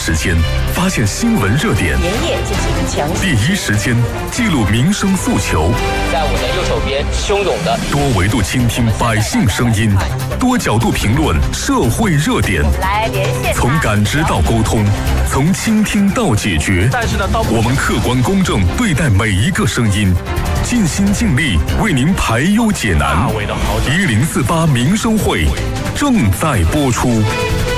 时间发现新闻热点， 连夜进行强行第一时间记录民生诉求， 在我的右手边汹涌的多维度倾听百姓声音，多角度评论社会热点。 来连线， 从感知到沟通，从倾听到解决。 但是呢， 我们客观公正对待每一个声音，尽心尽力为您排忧解难。1048民生会正在播出。